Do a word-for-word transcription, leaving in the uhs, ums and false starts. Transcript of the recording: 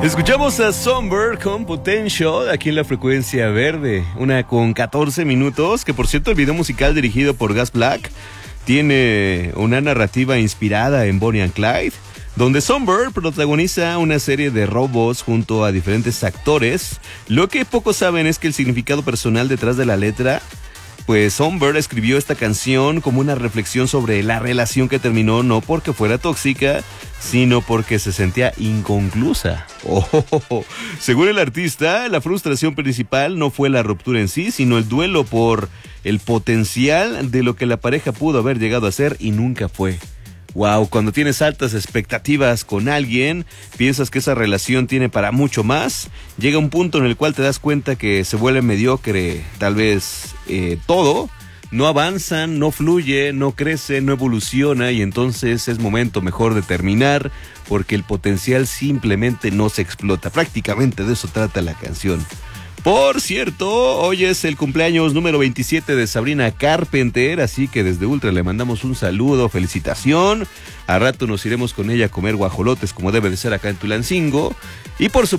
Escuchamos a Somber con Potential aquí en la frecuencia verde, una con catorce minutos, que por cierto el video musical dirigido por Gas Black tiene una narrativa inspirada en Bonnie and Clyde, donde Somber protagoniza una serie de robos junto a diferentes actores. Lo que pocos saben es que el significado personal detrás de la letra, pues Somber escribió esta canción como una reflexión sobre la relación que terminó no porque fuera tóxica, sino porque se sentía inconclusa. Oh, oh, oh, oh. Según el artista, la frustración principal no fue la ruptura en sí, sino el duelo por el potencial de lo que la pareja pudo haber llegado a ser y nunca fue. Wow, cuando tienes altas expectativas con alguien, piensas que esa relación tiene para mucho más, llega un punto en el cual te das cuenta que se vuelve mediocre, tal vez eh, todo, no avanzan, no fluye, no crece, no evoluciona y entonces es momento mejor de terminar porque el potencial simplemente no se explota. Prácticamente de eso trata la canción. Por cierto, hoy es el cumpleaños número veintisiete de Sabrina Carpenter, así que desde Ultra le mandamos un saludo, felicitación. A rato nos iremos con ella a comer guajolotes como debe de ser acá en Tulancingo. Y por supuesto,